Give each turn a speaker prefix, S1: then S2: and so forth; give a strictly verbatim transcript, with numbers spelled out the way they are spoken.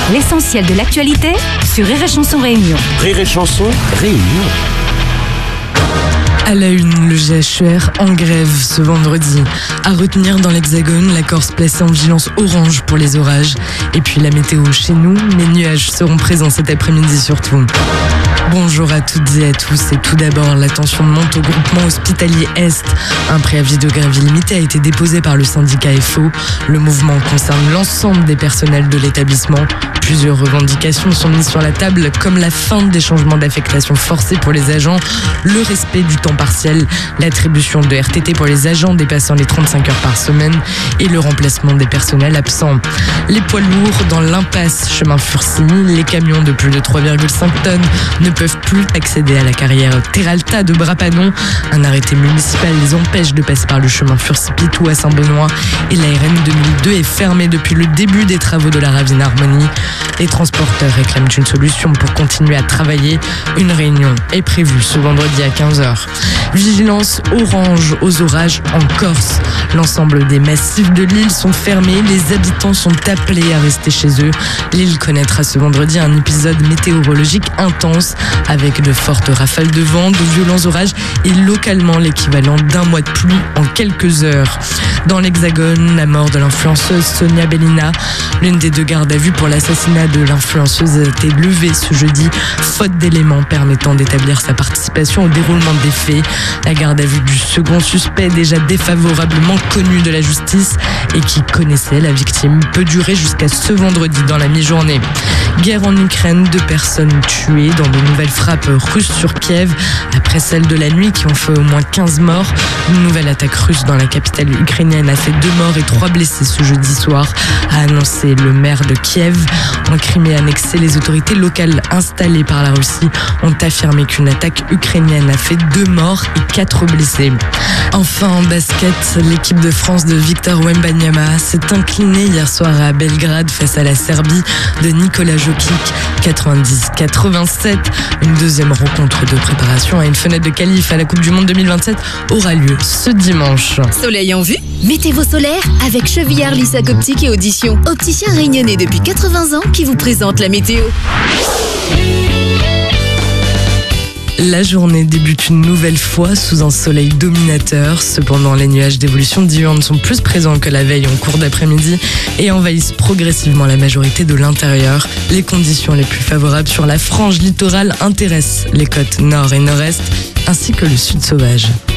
S1: L'essentiel de l'actualité sur Rire et Chanson Réunion.
S2: Rire et Chanson Réunion.
S3: À la une, le G H E R en grève ce vendredi. À retenir dans l'Hexagone, la Corse placée en vigilance orange pour les orages. Et puis la météo chez nous, les nuages seront présents cet après-midi surtout. Bonjour à toutes et à tous. Et tout d'abord, la tension monte au groupement hospitalier Est. Un préavis de grève illimité a été déposé par le syndicat F O. Le mouvement concerne l'ensemble des personnels de l'établissement. Plusieurs revendications sont mises sur la table, comme la fin des changements d'affectation forcés pour les agents, le respect du temps partiel, l'attribution de R T T pour les agents dépassant les trente-cinq heures par semaine et le remplacement des personnels absents. Les poids lourds dans l'impasse chemin Furcy, les camions de plus de trois virgule cinq tonnes ne peuvent plus accéder à la carrière Terralta de Brapanon. Un arrêté municipal les empêche de passer par le chemin Furcy-Pitou à Saint-Benoît et la R N deux mille deux est fermée depuis le début des travaux de la Ravine Harmonie. Les transporteurs réclament une solution pour continuer à travailler. Une réunion est prévue ce vendredi à quinze heures. Vigilance orange aux orages en Corse. L'ensemble des massifs de l'île sont fermés. Les habitants sont appelés à rester chez eux. L'île connaîtra ce vendredi un épisode météorologique intense avec de fortes rafales de vent, de violents orages et localement l'équivalent d'un mois de pluie en quelques heures. Dans l'Hexagone, la mort de l'influenceuse Sonia Bellina, l'une des deux gardes à vue pour l'assassinat de l'influenceuse a été levée ce jeudi, faute d'éléments permettant d'établir sa participation au déroulement des faits. La garde à vue du second suspect, déjà défavorablement connu de la justice et qui connaissait la victime, peut durer jusqu'à ce vendredi dans la mi-journée. Guerre en Ukraine, deux personnes tuées dans de nouvelles frappes russes sur Kiev, après celles de la nuit qui ont fait au moins quinze morts. Une nouvelle attaque russe dans la capitale ukrainienne a fait deux morts et trois blessés ce jeudi soir, a annoncé le maire de Kiev. En Crimée annexée, les autorités locales installées par la Russie ont affirmé qu'une attaque ukrainienne a fait deux morts et quatre blessés. Enfin en basket, l'équipe de France de Victor Wembanyama s'est inclinée hier soir à Belgrade face à la Serbie de Nikola Jokic, quatre-vingt-dix à quatre-vingt-sept. Une deuxième rencontre de préparation à une fenêtre de qualif à la Coupe du Monde deux mille vingt-sept aura lieu ce dimanche.
S4: Soleil en vue? Mettez vos solaires avec Chevillard Lissac Optique et Audition. Opticien réunionnais depuis quatre-vingts ans qui vous présente la météo.
S3: La journée débute une nouvelle fois sous un soleil dominateur. Cependant, les nuages d'évolution diurne sont plus présents que la veille en cours d'après-midi et envahissent progressivement la majorité de l'intérieur. Les conditions les plus favorables sur la frange littorale intéressent les côtes nord et nord-est ainsi que le sud sauvage.